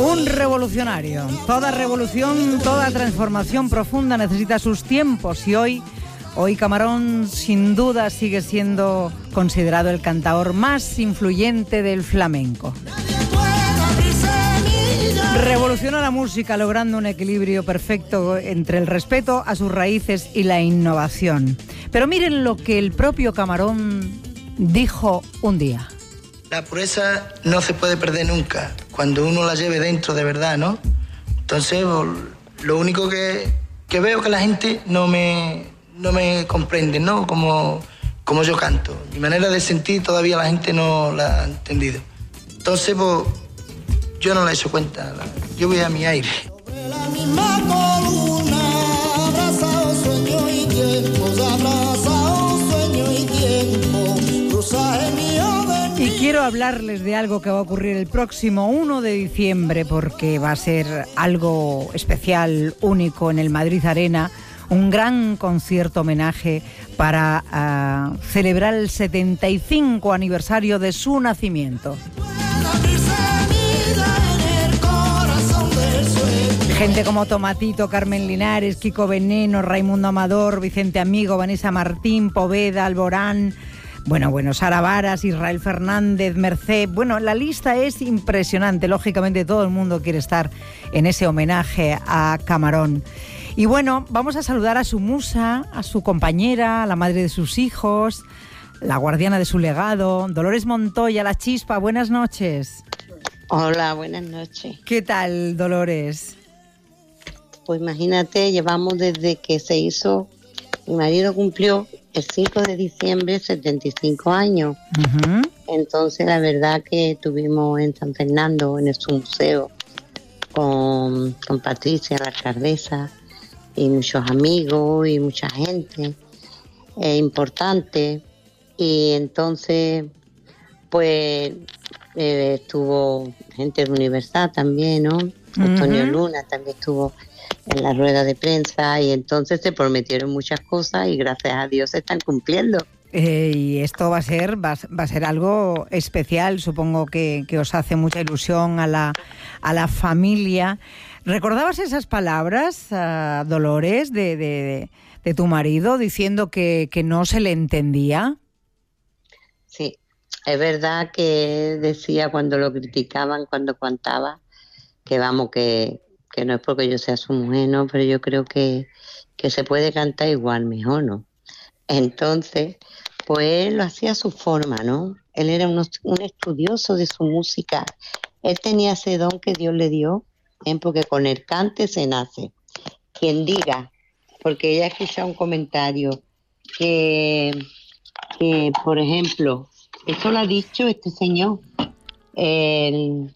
Un revolucionario. Toda revolución, toda transformación profunda necesita sus tiempos y hoy Camarón sin duda sigue siendo considerado el cantaor más influyente del flamenco. Revoluciona la música logrando un equilibrio perfecto entre el respeto a sus raíces y la innovación. Pero miren lo que el propio Camarón dijo un día. La pureza no se puede perder nunca, cuando uno la lleve dentro de verdad, ¿no? Entonces, lo único que veo que la gente no me comprende, ¿no? Como yo canto. Mi manera de sentir todavía la gente no la ha entendido. Entonces, pues, yo no le he hecho cuenta. Yo voy a mi aire. Sobre la misma columna, abrazado sueño y tiempo, abrazado sueño y tiempo, cruzaje mío de... Y quiero hablarles de algo que va a ocurrir el próximo 1 de diciembre, porque va a ser algo especial, único en el Madrid Arena, un gran concierto homenaje para celebrar el 75 aniversario de su nacimiento. Gente como Tomatito, Carmen Linares, Kiko Veneno, Raimundo Amador, Vicente Amigo, Vanessa Martín, Poveda, Alborán, bueno, Sara Varas, Israel Fernández, Merced. Bueno, la lista es impresionante. Lógicamente todo el mundo quiere estar en ese homenaje a Camarón. Y bueno, vamos a saludar a su musa, a su compañera, a la madre de sus hijos, la guardiana de su legado, Dolores Montoya, la Chispa. Buenas noches. Hola, buenas noches. ¿Qué tal, Dolores? Pues imagínate, llevamos desde que se hizo, mi marido cumplió el 5 de diciembre 75 años. Uh-huh. Entonces la verdad que estuvimos en San Fernando, en su museo, con Patricia, la alcaldesa, y muchos amigos y mucha gente importante. Y entonces pues estuvo gente de Universal también, ¿no? Uh-huh. Antonio Luna también estuvo en la rueda de prensa, y entonces se prometieron muchas cosas y gracias a Dios se están cumpliendo. Y esto va a ser algo especial, supongo que os hace mucha ilusión a la familia. ¿Recordabas esas palabras, Dolores, de tu marido diciendo que no se le entendía? Sí, es verdad que decía cuando lo criticaban, cuando cantaba, que vamos, que no es porque yo sea su mujer, ¿no? Pero yo creo que se puede cantar igual, mejor, ¿no? Entonces, pues él lo hacía a su forma, ¿no? Él era un estudioso de su música. Él tenía ese don que Dios le dio, porque con el cante se nace. Quien diga, porque ella escucha un comentario, que por ejemplo, eso lo ha dicho este señor, el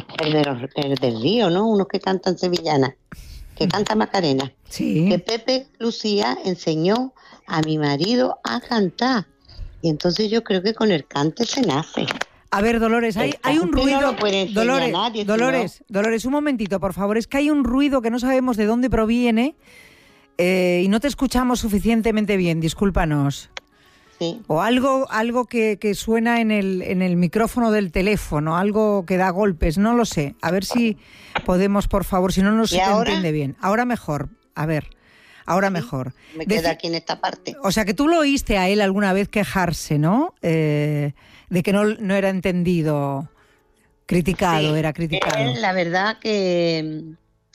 del Río, ¿no? Unos que cantan sevillana, que canta Macarena. Sí. Que Pepe Lucía enseñó a mi marido a cantar. Y entonces yo creo que con el cante se nace. A ver, Dolores, hay un ruido. No lo puede enseñar nadie, Dolores, un momentito, por favor. Es que hay un ruido que no sabemos de dónde proviene y no te escuchamos suficientemente bien. Discúlpanos. Sí. O algo que suena en el micrófono del teléfono, algo que da golpes, no lo sé. A ver si podemos, por favor, si no nos se entiende bien. Ahora mejor, a ver, ahora sí, mejor. Me queda aquí en esta parte. O sea, que tú lo oíste a él alguna vez quejarse, ¿no? De que no era entendido, criticado, sí, era criticado. La verdad que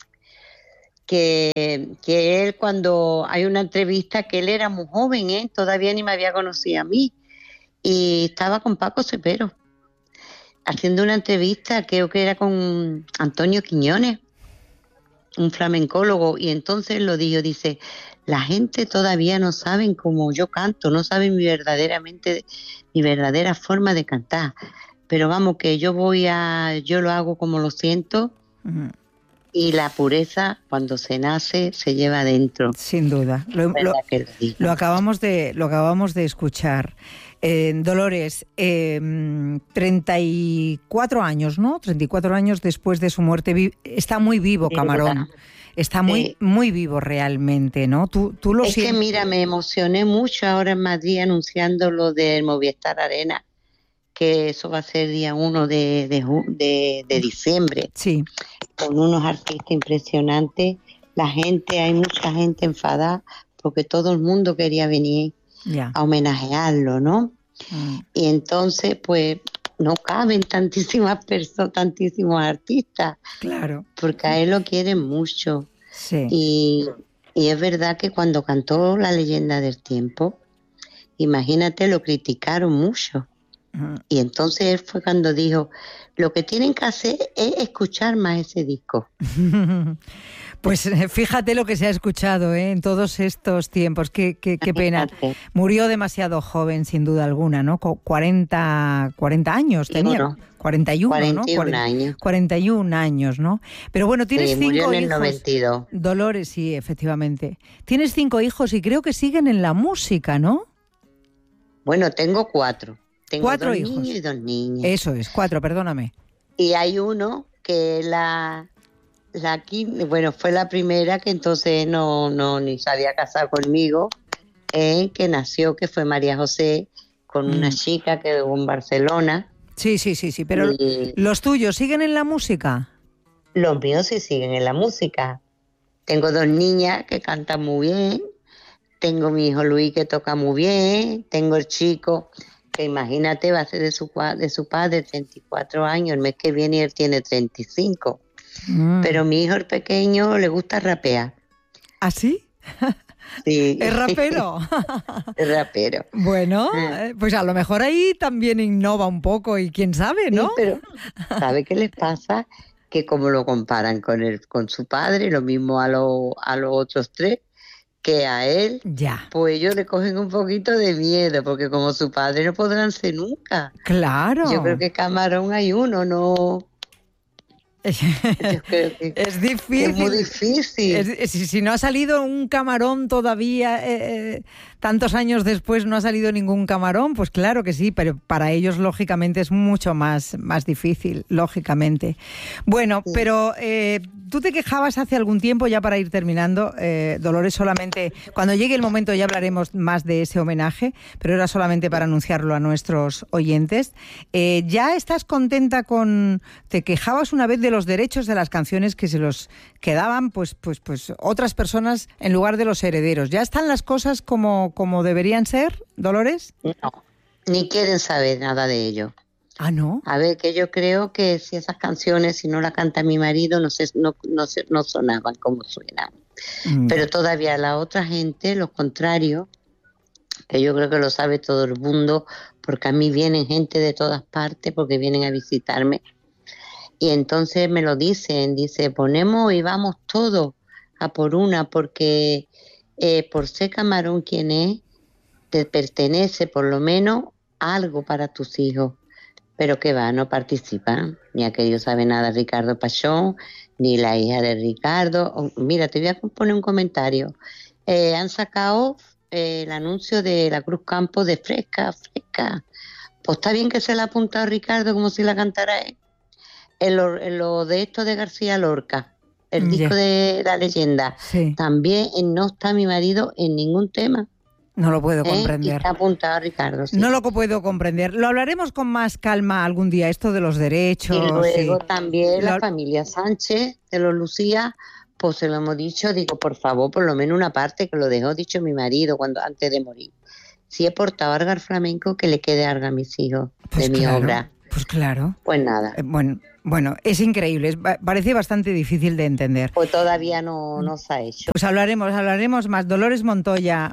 él, cuando hay una entrevista, que él era muy joven, todavía ni me había conocido a mí, y estaba con Paco Cepero haciendo una entrevista, creo que era con Antonio Quiñones, un flamencólogo, y entonces lo dijo, dice, la gente todavía no saben cómo yo canto, no saben mi verdadera forma de cantar, pero vamos, que yo lo hago como lo siento. Uh-huh. Y la pureza, cuando se nace, se lleva adentro. Sin duda. Lo acabamos de escuchar. Dolores, 34 años, ¿no? 34 años después de su muerte. Está muy vivo, Camarón. Está muy vivo realmente, ¿no? Tú lo sientes. Es que mira, me emocioné mucho ahora en Madrid anunciando lo del Movistar Arena, que eso va a ser día 1 de diciembre, Sí. con unos artistas impresionantes. Hay mucha gente enfadada porque todo el mundo quería venir Ya. a homenajearlo, ¿no? Y entonces, pues, no caben tantísimas personas, tantísimos artistas, Claro. porque a él lo quieren mucho. Sí. Y es verdad que cuando cantó La leyenda del tiempo, imagínate, lo criticaron mucho. Y entonces él fue cuando dijo, lo que tienen que hacer es escuchar más ese disco. Pues fíjate lo que se ha escuchado en todos estos tiempos. Qué pena. Murió demasiado joven, sin duda alguna, ¿no? 40 años tenía. 41, ¿no? 41 años, ¿no? Pero bueno, tienes 5 hijos. Murió en el 92. Dolores, sí, efectivamente. Tienes 5 hijos y creo que siguen en la música, ¿no? Bueno, tengo 4. Tengo 4 2 hijos. niños y 2 niñas. Eso es, 4, perdóname. Y hay uno que fue la primera que entonces no ni se había casado conmigo, que nació, que fue María José, con una chica que vive en Barcelona. Sí, pero ¿los tuyos siguen en la música? Los míos sí siguen en la música. Tengo 2 niñas que cantan muy bien, tengo mi hijo Luis que toca muy bien, tengo el chico que imagínate va a ser de su padre 34 años, el mes que viene y él tiene 35. Pero mi hijo el pequeño le gusta rapear. ¿Ah, sí? Sí. ¿Es rapero? Es rapero. Bueno, pues a lo mejor ahí también innova un poco y quién sabe, ¿no? Sí, pero ¿sabe qué les pasa? Que como lo comparan con su padre, lo mismo a los otros 3, que a él, ya. Pues ellos le cogen un poquito de miedo, porque como su padre no podrán ser nunca. Claro. Yo creo que camarón hay uno, no... Es difícil. Es muy difícil. Si no ha salido un camarón todavía, tantos años después no ha salido ningún camarón, pues claro que sí, pero para ellos lógicamente es mucho más difícil, lógicamente. Bueno, sí. Pero tú te quejabas hace algún tiempo, ya para ir terminando, Dolores, solamente, cuando llegue el momento ya hablaremos más de ese homenaje, pero era solamente para anunciarlo a nuestros oyentes. ¿Ya estás contenta te quejabas una vez de los derechos de las canciones que se los quedaban pues otras personas en lugar de los herederos? ¿Ya están las cosas como deberían ser, Dolores? No, ni quieren saber nada de ello. Ah, ¿no? A ver, que yo creo que si esas canciones, si no la canta mi marido, no sonaban como suenan. Pero todavía la otra gente, los contrarios, que yo creo que lo sabe todo el mundo, porque a mí vienen gente de todas partes, porque vienen a visitarme, y entonces me lo dice, ponemos y vamos todos a por una, porque por ser camarón quien es, te pertenece por lo menos algo para tus hijos. Pero que va, no participan, ni aquello sabe nada Ricardo Pachón, ni la hija de Ricardo. Mira, te voy a poner un comentario. Han sacado el anuncio de la Cruz Campo de Fresca. Pues está bien que se la ha apuntado Ricardo como si la cantara él. En lo de esto de García Lorca, el disco de La Leyenda, sí. También no está mi marido en ningún tema. No lo puedo comprender. Está apuntado Ricardo. Sí. No lo puedo comprender. Lo hablaremos con más calma algún día, esto de los derechos. Y luego también la familia Sánchez de los Lucía, pues se lo hemos dicho, digo, por favor, por lo menos una parte, que lo dejó dicho mi marido antes de morir. Si he portado algo al flamenco, que le quede algo a mis hijos de mi obra. Pues claro. Pues nada. Bueno, es increíble, parece bastante difícil de entender. Pues todavía no se ha hecho. Pues hablaremos más. Dolores Montoya,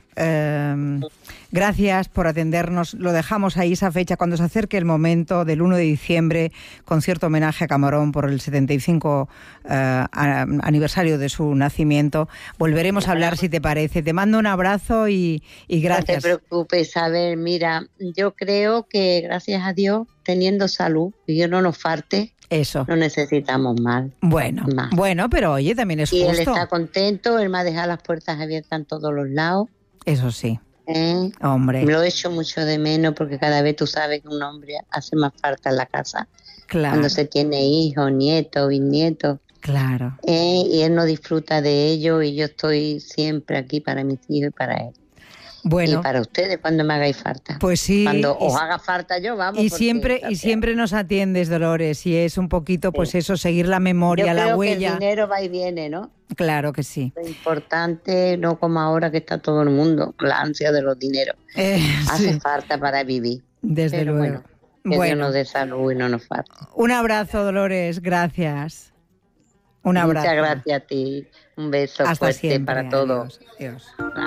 gracias por atendernos. Lo dejamos ahí, esa fecha, cuando se acerque el momento del 1 de diciembre, concierto homenaje a Camarón por el 75 aniversario de su nacimiento. Volveremos a hablar, si te parece. Te mando un abrazo y gracias. No te preocupes, a ver, mira, yo creo que gracias a Dios, teniendo salud, y que no nos falte, eso. No necesitamos más. Bueno, pero oye, también es justo. Y él está contento, él me ha dejado las puertas abiertas en todos los lados. Eso sí. Hombre. Me lo echo mucho de menos, porque cada vez tú sabes que un hombre hace más falta en la casa. Claro. Cuando se tiene hijos, nietos, bisnietos. Claro. Y él no disfruta de ello, y yo estoy siempre aquí para mis hijos y para él. Bueno. Y para ustedes cuando me hagáis falta. Pues sí. Cuando os haga falta yo, vamos. Y siempre nos atiendes, Dolores, y es un poquito, pues eso, seguir la memoria, la huella. Que el dinero va y viene, ¿no? Claro que sí. Lo importante, no como ahora que está todo el mundo, la ansia de los dineros. Hace falta para vivir. Desde luego. Que Dios nos dé salud y no nos falte. Un abrazo, Dolores, gracias. Un abrazo. Muchas gracias a ti. Un beso hasta fuerte siempre, para todos. Adiós.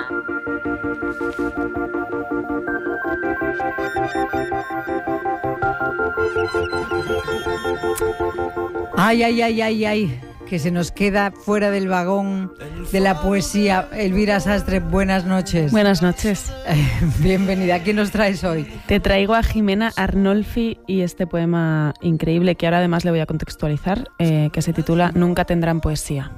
Ay, que se nos queda fuera del vagón de la poesía. Elvira Sastre, buenas noches. Buenas noches. Bienvenida. ¿Quién nos traes hoy? Te traigo a Jimena Arnolfi y este poema increíble que ahora además le voy a contextualizar, que se titula Nunca tendrán poesía.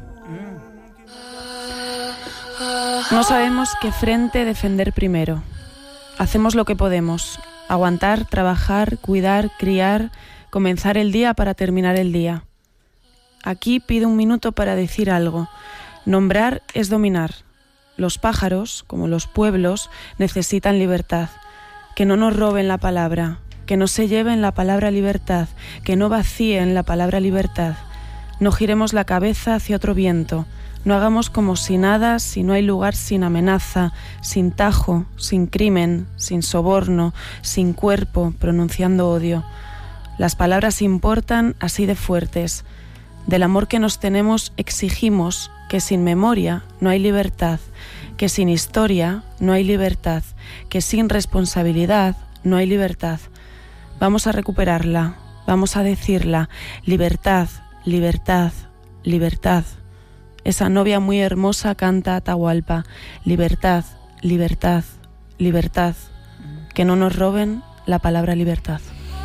No sabemos qué frente defender primero. Hacemos lo que podemos. Aguantar, trabajar, cuidar, criar, comenzar el día para terminar el día. Aquí pido un minuto para decir algo. Nombrar es dominar. Los pájaros, como los pueblos, necesitan libertad. Que no nos roben la palabra, que no se lleven la palabra libertad, que no vacíen la palabra libertad. No giremos la cabeza hacia otro viento. No hagamos como si nada, si no hay lugar sin amenaza, sin tajo, sin crimen, sin soborno, sin cuerpo, pronunciando odio. Las palabras importan así de fuertes. Del amor que nos tenemos exigimos que sin memoria no hay libertad, que sin historia no hay libertad, que sin responsabilidad no hay libertad. Vamos a recuperarla, vamos a decirla, libertad, libertad, libertad. Esa novia muy hermosa canta Atahualpa, libertad, libertad, libertad. Que no nos roben la palabra libertad.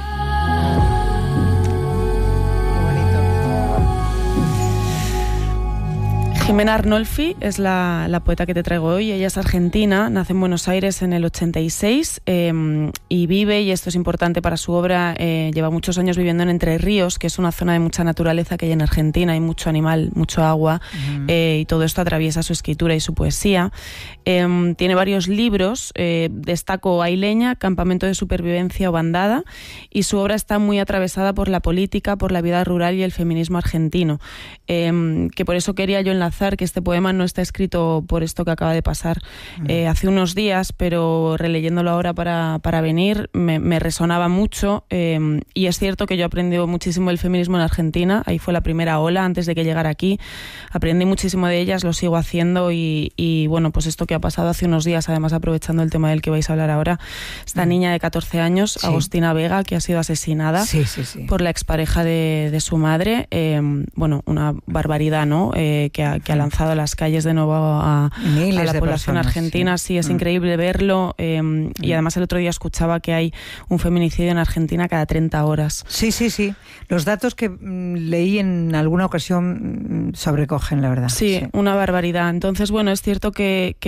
Jimena Arnolfi es la poeta que te traigo hoy. Ella es argentina, nace en Buenos Aires en el 86 y vive, y esto es importante para su obra, lleva muchos años viviendo en Entre Ríos, que es una zona de mucha naturaleza que hay en Argentina, hay mucho animal, mucho agua, y todo esto atraviesa su escritura y su poesía. Tiene varios libros, destaco Aileña, Campamento de Supervivencia o Bandada, y su obra está muy atravesada por la política, por la vida rural y el feminismo argentino, que por eso quería yo enlazar que este poema no está escrito por esto que acaba de pasar hace unos días, pero releyéndolo ahora para venir me resonaba mucho, y es cierto que yo he aprendido muchísimo del feminismo en Argentina. Ahí fue la primera ola antes de que llegara aquí, aprendí muchísimo de ellas, lo sigo haciendo y bueno, pues esto que ha pasado hace unos días, además aprovechando el tema del que vais a hablar ahora, esta niña de 14 años, sí. Agostina Vega, que ha sido asesinada por la expareja de su madre, bueno, una barbaridad, ¿no? Que ha lanzado a las calles de nuevo a la población argentina. Sí, es increíble verlo, y además el otro día escuchaba que hay un feminicidio en Argentina cada 30 horas. Sí. Los datos que leí en alguna ocasión sobrecogen, la verdad. Sí, una barbaridad. Entonces, bueno, es cierto que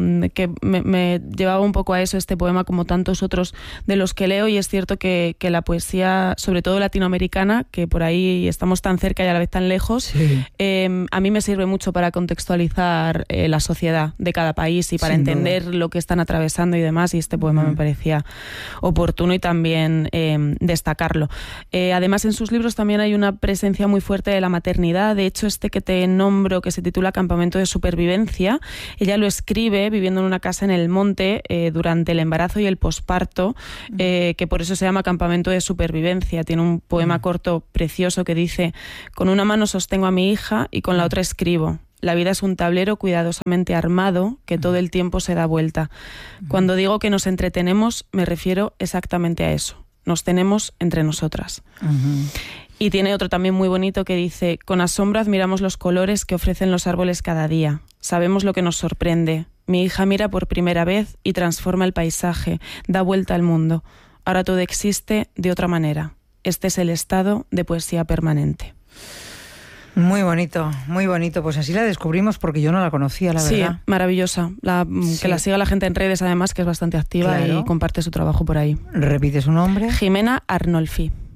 me llevaba un poco a eso este poema, como tantos otros de los que leo, y es cierto que la poesía, sobre todo latinoamericana, que por ahí estamos tan cerca y a la vez tan lejos, a mí me sirve mucho para contextualizar la sociedad de cada país y para entender lo que están atravesando y demás, y este poema me parecía oportuno y también destacarlo. Además, en sus libros también hay una presencia muy fuerte de la maternidad. De hecho, este que te nombro, que se titula Campamento de Supervivencia, ella lo escribe viviendo en una casa en el monte durante el embarazo y el posparto, que por eso se llama Campamento de Supervivencia. Tiene un poema corto precioso que dice: con una mano sostengo a mi hija y con la otra escribo. La vida es un tablero cuidadosamente armado que todo el tiempo se da vuelta. Cuando digo que nos entretenemos, me refiero exactamente a eso. Nos tenemos entre nosotras. Y tiene otro también muy bonito que dice: con asombro admiramos los colores que ofrecen los árboles cada día. Sabemos lo que nos sorprende. Mi hija mira por primera vez y transforma el paisaje, da vuelta al mundo. Ahora todo existe de otra manera. Este es el estado de poesía permanente. Muy bonito, muy bonito. Pues así la descubrimos, porque yo no la conocía, la verdad. Sí, maravillosa. Que la siga la gente en redes, además, que es bastante activa, y comparte su trabajo por ahí. ¿Repite su nombre? Jimena Arnolfi.